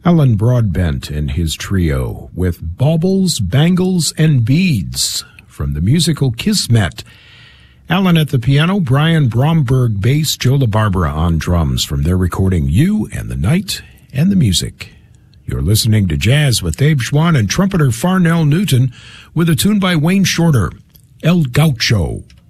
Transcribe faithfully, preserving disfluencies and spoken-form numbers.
Alan Broadbent and his trio with Baubles, Bangles, and Beads from the musical Kismet. Alan at the piano, Brian Bromberg bass, Joe LaBarbera on drums from their recording You and the Night and the Music. You're listening to Jazz with Dave Schwann and trumpeter Farnell Newton with a tune by Wayne Shorter, El Gaucho.